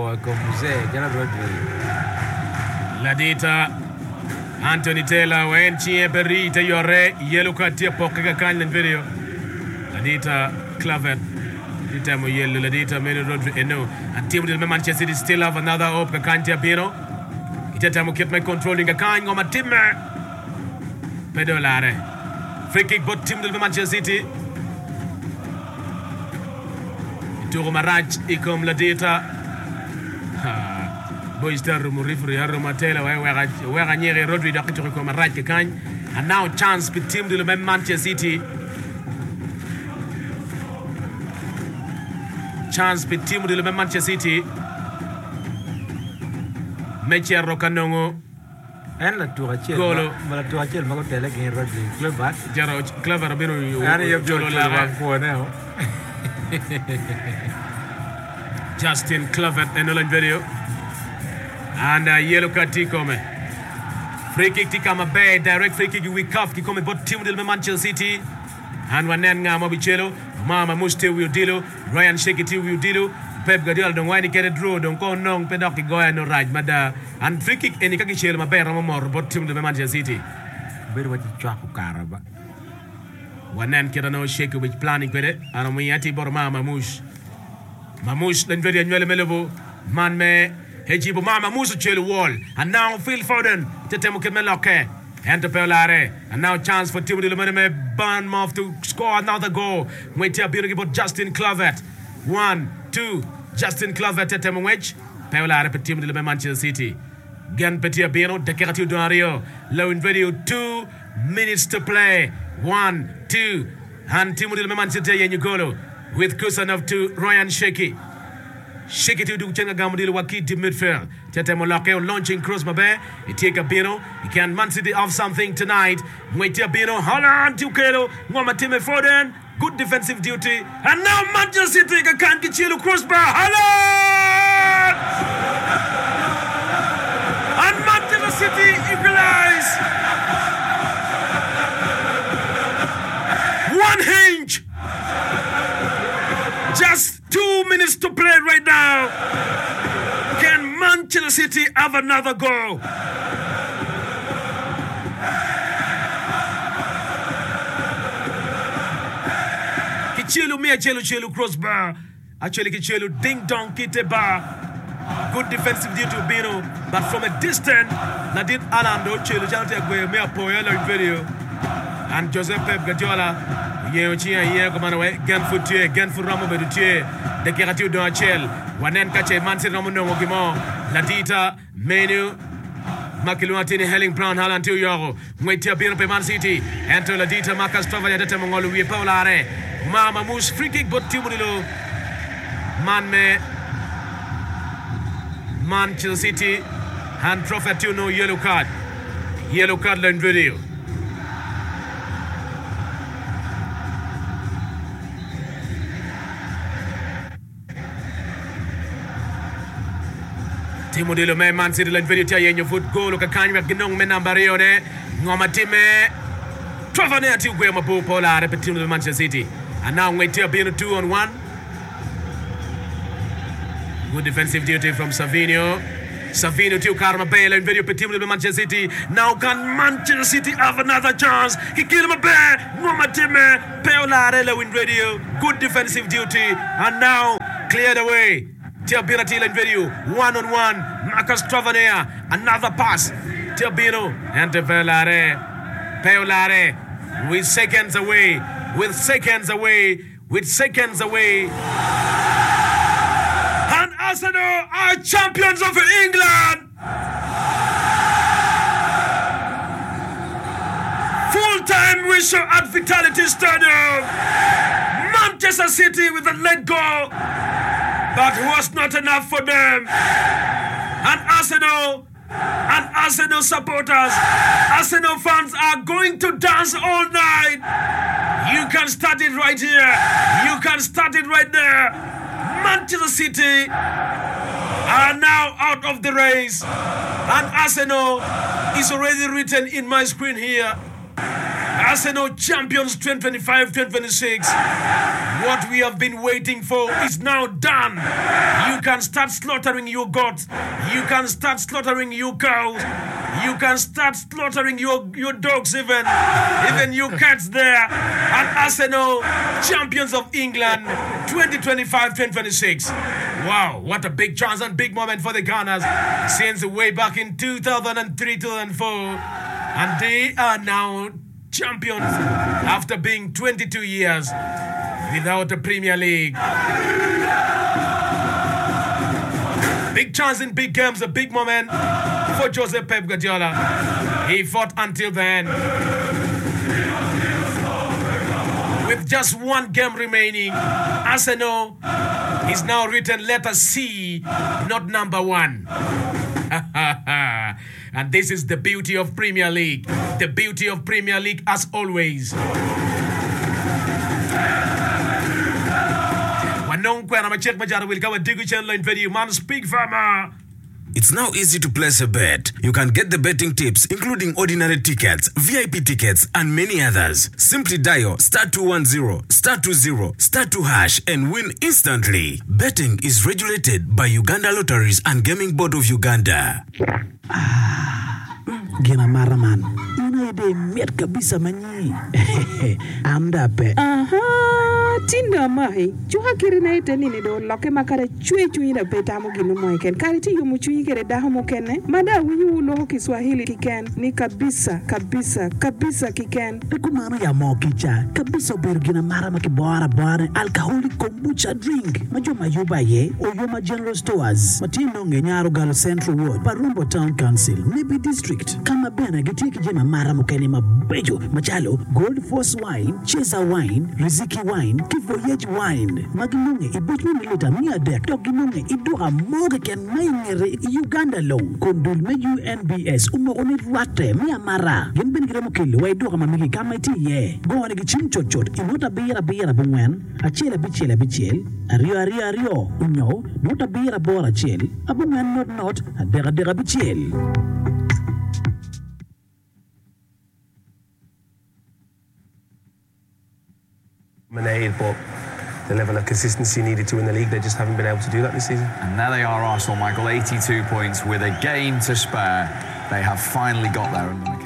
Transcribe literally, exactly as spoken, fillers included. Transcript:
Go con Musée, Gerard Rodri. Ladita Anthony Taylor wen chie perri te yore yellow card tie pokka kan len video. Ladita Clavet Ladita mo yellow Ladita Meno Rodri eno and team del Manchester City still have another up kan tie Bino. Itata mo keep my controlling kan ngoma team Pedro Lare. Free kick bot team del Manchester City. Turo Maraj ikom Ladita. Boys Taru Murifri Haru Matela where I near Rodri Doctor come right kind and now chance with team to the Manchester City. Chance with team to the Manchester City. Mecha Rocanongo and la Tourachel Golo la Tourachel Magotela again Rodri Clever Jaro Clever Bino Jolo Lara for now. Justin Clever and Nolan video. And uh, yellow card ti come. Free kick ti kama bay direct free kick we cuff ki come bot team del Manchester City. And wanen nga mabichelo mama muste wi dilo Ryan Sheki ti wi dilo Pep Guardiola don wani kere draw don ko nong pedok ki goya no raj mada and free kick eni kaki chelo mabe ramo mor bot team del Manchester City. Ber wati chwaku karaba. Wanen kera no Sheki which planning kwede ana mu yati bor mama mush. Mamush den video nywele melevo man me Hejibo Mama Musa Chelu wall. And now Phil Foden. Tetemo Kemeloke. Enter Pelare. And now chance for Timothy Lumeneme Bournemouth to score another goal. Wait here, beautiful Justin Clavet. One, two. Justin Clavet Tetemo Wedge. Pelare for Timothy Lumeneme Manchester City. Gan Petia Bino. Decorative Dario. Low in video. Two minutes to play. One, two. And Timothy Lumeneme Manchester Yenyugolo. With Kusanov to Ryan Sheki. Shake it to do Chenga Gamudil Waki to midfield. Tetemo Lokeo launching cross Mabe. He take a Bino. He can Man City off something tonight. Wait a Bino. Holland to Kelo. Mama Timmy Foden. Good defensive duty. And now Manchester City can get you crossbar. Holland! And Manchester City equalize. One hinge. Just two minutes to play right now. Can Manchester City have another goal? Kichelu mia chelu chelu crossbar. Actually Kichelu ding dong kite bar. Good defensive duty to Bino. But from a distance, Nadine Alando chelu chante kwe mea poela in video. And Joseph Pep Guardiola Yeo chia yeo komana we gan futie gan fu ramo bedutie decorative do achel wanen kache Man City ramo no gimo Ladita Menu Makiluatini Helling Brown Holland two euro Mwetia Bino pe Man City enter Ladita Marcus Tova yadete mongolu wie Paulare Mama Mus free kick bot timulilo Man me Manchester City and Prophet two no yellow card yellow card line video. Timo de lo me Man City len video tia yenyo foot goal ka kanyu ginong me number yone ngoma time Trevor ne ati gwe mapo pola repetim de Manchester City and now we tia being two on one. Good defensive duty from Savinho. Savinho to Karma Bale and video team de Manchester City. Now can Manchester City have another chance? He kill him a bear. Ngoma time Paola Arella win radio. Good defensive duty and now cleared away. Tiabino Tilan video, one on one. Marcus Tavanea, another pass. Tiabino and Pelare. Peolare with seconds away, with seconds away, with seconds away. And Arsenal are champions of England. Full-time whistle at Vitality Stadium. Manchester City with a late goal. But it was not enough for them. And Arsenal, and Arsenal supporters, Arsenal fans are going to dance all night. You can start it right here. You can start it right there. Manchester City are now out of the race. And Arsenal is already written in my screen here. Arsenal champions twenty twenty-five twenty twenty-six. What we have been waiting for is now done. You can start slaughtering your goats. You can start slaughtering your cows. You can start slaughtering your, your dogs even. Even your cats there. And Arsenal champions of England twenty twenty-five twenty twenty-six. Wow, what a big chance and big moment for the Gunners since way back in two thousand three two thousand four. And they are now champions after being twenty-two years without a Premier League. Big chance in big games, a big moment for Jose Pep Guardiola. He fought until the end. With just one game remaining, Arsenal is now written letter C, not number one. And this is the beauty of Premier League. The beauty of Premier League as always. It's now easy to place a bet. You can get the betting tips, including ordinary tickets, V I P tickets, and many others. Simply dial star two one zero, star two zero, star two hash and win instantly. Betting is regulated by Uganda Lotteries and Gaming Board of Uganda. Gina Maraman, ina ide miat kabisa manyi. Amda pe. Aha, tinda mai. Chuha kiri na ite nini do loke makare chue chui na peta mo ginu mo iken. Kari ti yumu chui kere daho mo kene. Mada winyu ulo Kiswahili kiken. Ni kabisa, kabisa, kabisa kiken. Rekumano ya mo kicha. Kabisa biru gina marama ki boara boara alcoholic kombucha drink. Majo mayuba ye, Oyoma General Stores. Matino ngenyaro Galo Central Ward. Parumbo Town Council. Nibi District. Kama bena gitiki jema mara mukeni mabejo. Machalo, Gold Force Wine, Chesa Wine, Riziki Wine, Kivoyage Wine. Maginunge ibutni nilita mia dek. Toginunge iduha moga ken maingere Uganda long. Kondul me U N B S umo onit wate mia mara. Ginben gire mukili wa iduha mamigi kama iti ye. Go wanegi chimchochot. Inota bira bira bungwen. Achela bichela bichel. Ario ario ario. Unyo. Nota bira bora chel. Abungwen not not. Adega dega bichel. But the level of consistency needed to in the league, they just haven't been able to do that this season. And there they are, Arsenal, Michael, eighty-two points with a game to spare. They have finally got there.